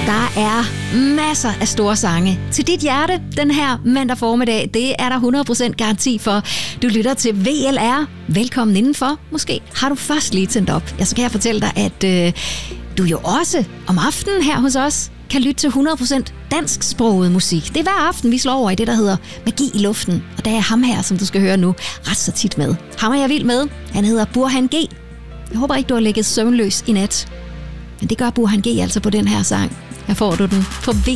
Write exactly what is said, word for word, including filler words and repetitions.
Der er masser af store sange til dit hjerte den her mandag formiddag. Det er der hundrede procent garanti for. Du lytter til V L R. Velkommen indenfor. Måske har du først lige tændt op. Jeg så kan jeg fortælle dig, at øh, du jo også om aftenen her hos os kan lytte til hundrede procent dansksproget musik. Det er hver aften, vi slår over i det, der hedder Magi i luften. Og der er ham her, som du skal høre nu, ret så tit med. Ham er jeg vild med. Han hedder Burhan G. Jeg håber ikke, du har ligget søvnløs i nat. Men det gør Burhan G altså på den her sang. Her får du den på V